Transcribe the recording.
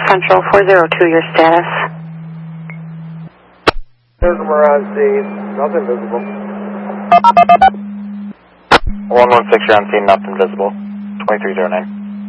Central 402, your status. There's a Mirage scene, nothing visible. 116, you're on scene, nothing visible. 2309.